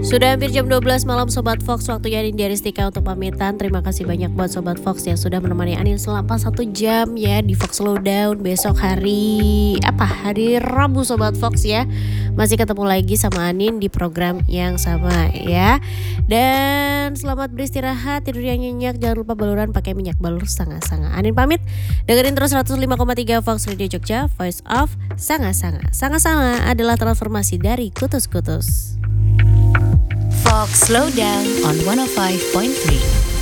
Sudah hampir jam 12 malam Sobat Fox, waktunya Nindya Ristika untuk pamitan. Terima kasih banyak buat Sobat Fox yang sudah menemani Anin selama 1 jam ya di Fox Lowdown. Besok hari Rabu Sobat Fox ya. Masih ketemu lagi sama Anin di program yang sama ya. Dan selamat beristirahat, tidur yang nyenyak. Jangan lupa baluran pakai minyak balur sanga-sanga. Anin pamit, dengerin terus 105,3 Fox Radio Jogja, Voice of Sanga-sanga. Sanga-sanga adalah transformasi dari kutus-kutus. Fox Lowdown on 105.3.